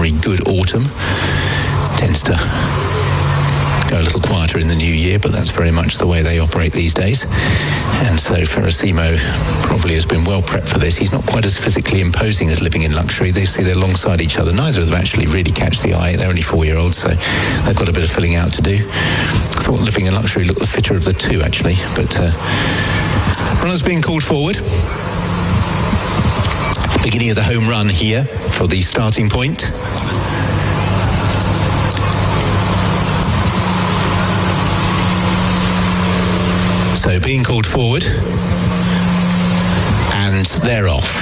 ordinary good autumn. Tends to go a little quieter in the new year, but that's very much the way they operate these days. And so Ferrasimo probably has been well prepped for this. He's not quite as physically imposing as Living in Luxury. They see they're alongside each other. Neither of them actually really catch the eye. They're only 4-year-olds, so they've got a bit of filling out to do. I thought Living in Luxury looked the fitter of the two, actually, but runners being called forward. Beginning of the home run here for the starting point. So being called forward, and they're off.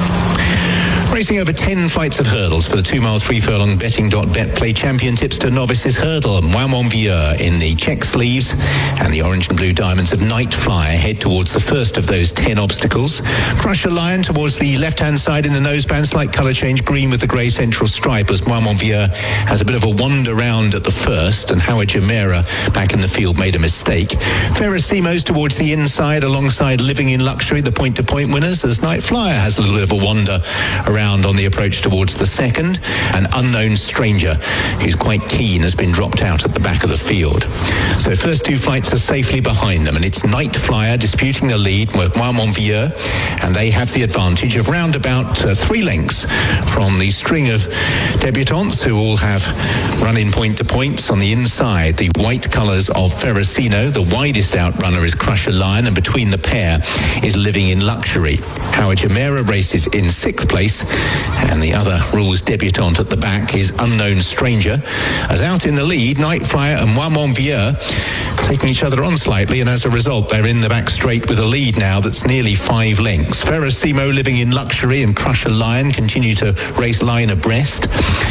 Racing over 10 flights of hurdles for the 2 miles 3 furlong betting.bet play champion tipster novices hurdle. Moimont-Vieux in the check sleeves and the orange and blue diamonds of Night Flyer head towards the first of those 10 obstacles. Crusher Lion towards the left-hand side in the noseband, slight colour change, green with the grey central stripe, as Moimont-Vieux has a bit of a wander round at the first, and Howard Jumeirah back in the field made a mistake. Ferrasimo's towards the inside alongside Living in Luxury, the point-to-point winners, as Night Flyer has a little bit of a wander around on the approach towards the second. An Unknown Stranger, who's quite keen, has been dropped out at the back of the field. So first 2 flights are safely behind them, and it's Night Flyer disputing the lead with Moimont-Vieux, and they have the advantage of round about 3 lengths from the string of debutantes who all have run-in point-to-points. On the inside, the white colours of Ferrasino, the widest out runner is Crusher Lion, and between the pair is Living in Luxury. Howard Jumeirah races in 6th place, and the other rules debutant at the back is Unknown Stranger. As out in the lead, Night Flyer and Moimont-Vieux taking each other on slightly, and as a result they're in the back straight with a lead now that's nearly 5 lengths. Ferrasimo, Living in Luxury and Crusher Lion continue to race line abreast.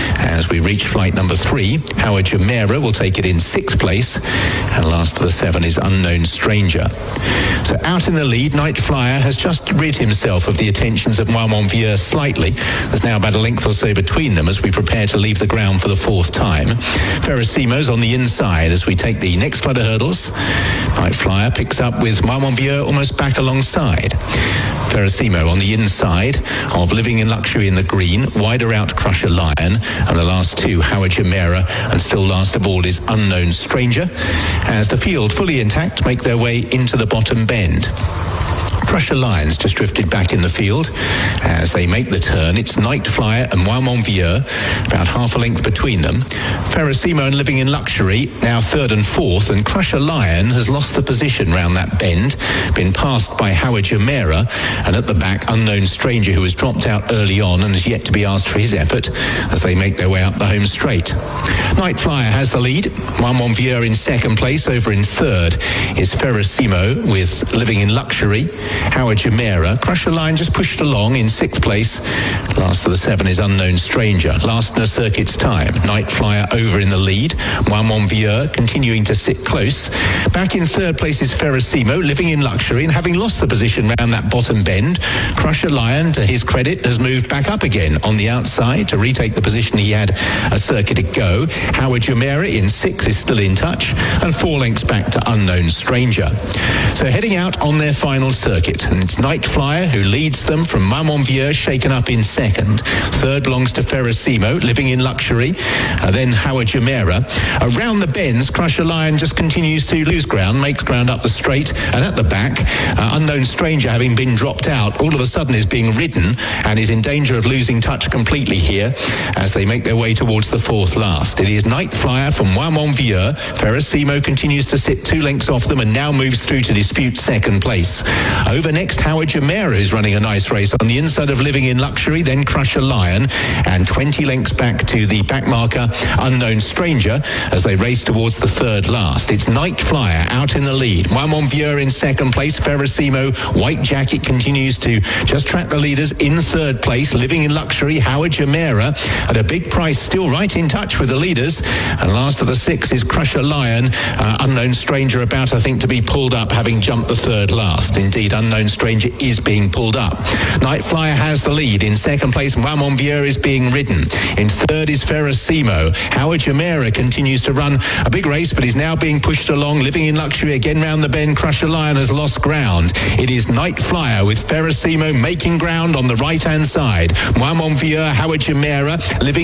As we reach flight number 3, Howard Jumeirah will take it in 6th place, and last of the 7 is Unknown Stranger. So out in the lead, Night Flyer has just rid himself of the attentions of Moimont-Vieux slightly. There's now about a length or so between them as we prepare to leave the ground for the 4th time. Ferrasimo's on the inside as we take the next flood of hurdles. Night Flyer picks up with Moimont-Vieux almost back alongside. Ferrasimo on the inside of Living in Luxury in the green, wider out Crusher Lion, and the last 2, Howard Jumeirah, and still last of all is Unknown Stranger, as the field fully intact make their way into the bottom bend. Crusher Lion's just drifted back in the field as they make the turn. It's Night Flyer and Moimont-Vieux, about half a length between them. Ferrasimo and Living in Luxury now 3rd and 4th, and Crusher Lion has lost the position round that bend, been passed by Howard Jumeirah, and at the back Unknown Stranger, who was dropped out early on and is yet to be asked for his effort as they make their way up the home straight. Night Flyer has the lead. Moimont-Vieux in 2nd place. Over in 3rd is Ferrasimo with Living in Luxury. Howard Jumeirah. Crusher Lion just pushed along in 6th place. Last of the 7 is Unknown Stranger. Last in a circuit's time. Night Flyer over in the lead. Moimont-Vieux continuing to sit close. Back in 3rd place is Ferrasimo, Living in Luxury, and having lost the position round that bottom bend, Crusher Lion, to his credit, has moved back up again on the outside to retake the position he had a circuit ago. Howard Jumeirah in 6th is still in touch, and 4 lengths back to Unknown Stranger. So heading out on their final circuit, and it's Night Flyer who leads them from Moimont-Vieux, shaken up in 2nd. 3rd belongs to Ferrasimo, Living in Luxury, then Howard Jumeirah. Around the bends, Crusher Lion just continues to lose ground, makes ground up the straight, and at the back, Unknown Stranger, having been dropped out, all of a sudden is being ridden and is in danger of losing touch completely here as they make their way towards the 4th last. It is Night Flyer from Moimont-Vieux. Ferrasimo continues to sit 2 lengths off them and now moves through to dispute 2nd place. Over next, Howard Jumeirah is running a nice race on the inside of Living in Luxury, then Crusher Lion, and 20 lengths back to the back marker, Unknown Stranger, as they race towards the 3rd last. It's Night Flyer out in the lead. Moimont-Vieux in 2nd place. Ferrasimo, White Jacket, continues to just track the leaders in 3rd place. Living in Luxury, Howard Jumeirah at a big price, still right in touch with the leaders. And last of the 6 is Crusher Lion. Unknown Stranger about, I think, to be pulled up, having jumped the 3rd last. Indeed, Unknown Stranger is being pulled up. Night Flyer has the lead. In 2nd place, Moimont-Vieux is being ridden. In 3rd is Ferrasimo. Howard Jumeirah continues to run a big race, but is now being pushed along. Living in Luxury again round the bend. Crusher Lion has lost ground. It is Night Flyer with Ferrasimo making ground on the right-hand side. Moimont-Vieux, Howard Jumeirah, Living in Luxury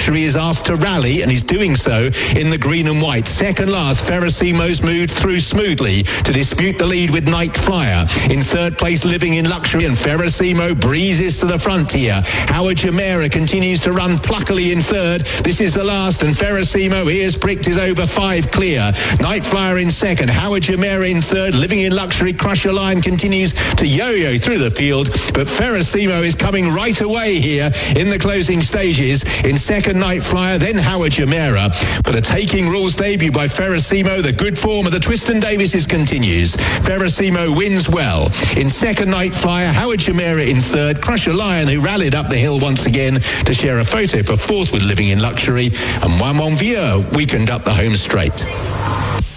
Luxury is asked to rally, and he's doing so in the green and white. Second last, Ferrasimo's moved through smoothly to dispute the lead with Night Flyer. In third place, Living in Luxury, and Ferrasimo breezes to the front here. Howard Jumeirah continues to run pluckily in third. This is the last, and Ferrasimo, ears pricked, is over 5 clear. Night Flyer in second, Howard Jumeirah in third. Living in Luxury, Crusher Line continues to yo-yo through the field, but Ferrasimo is coming right away here in the closing stages. In second, Night Flyer, then Howard Jumeirah. But a Taking Rules debut by Ferrasimo. The good form of the Twiston Davises continues. Ferrasimo wins well. In second, Night Flyer, Howard Jumeirah in third. Crusher Lion, who rallied up the hill once again to share a photo for fourth with Living in Luxury. And Wamon Vieux weakened up the home straight.